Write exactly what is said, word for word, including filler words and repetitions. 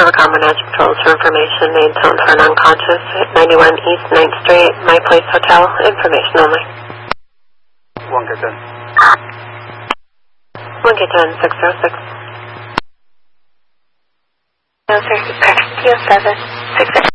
Silvercom Manage Patrols for information. Name tone for an unconscious at ninety-one East ninth Street, My Place Hotel. Information only. one K ten. one K ten, six oh six. No, sir. Correct. T oh seven, six oh.